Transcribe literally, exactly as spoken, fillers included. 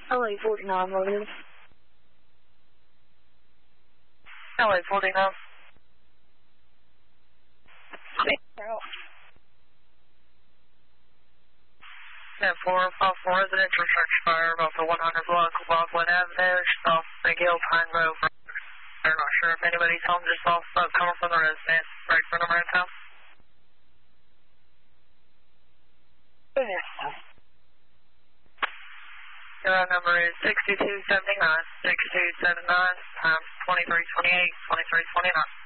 L A forty-nine, loaded. L A forty-nine. ten four five four residential search fire off of one hundred block of Baldwin Avenue, just off McGill Pine Grove. I'm not sure if anybody's home, just off uh, coming from the residence. Right for number eight house. Your number is sixty-two seventy-nine, sixty-two seventy-nine, times twenty-three twenty-eight, twenty-three twenty-nine.